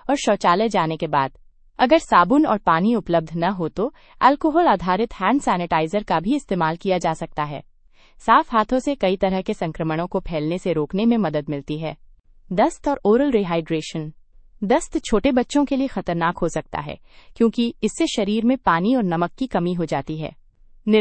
और शौचालय जाने के बाद। अगर साबुन और पानी उपलब्ध न हो तो अल्कोहल आधारित हैंड सैनिटाइजर का भी इस्तेमाल किया जा सकता है। साफ हाथों से कई तरह के संक्रमणों को फैलने से रोकने में मदद मिलती है। दस्त और ओरल रिहाइड्रेशन। दस्त छोटे बच्चों के लिए खतरनाक हो सकता है क्योंकि इससे शरीर में पानी और नमक की कमी हो जाती है।